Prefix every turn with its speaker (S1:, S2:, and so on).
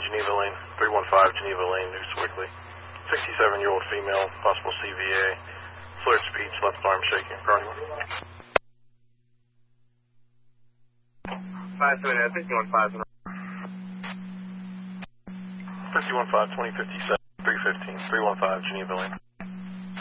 S1: Geneva Lane, 315 Geneva Lane, New Swickley. 67-year-old female, possible CVA. Flared speech, left arm shaking. Priority
S2: 570, 51-5.
S1: 51-5, 2057, 315, 315 Geneva Lane.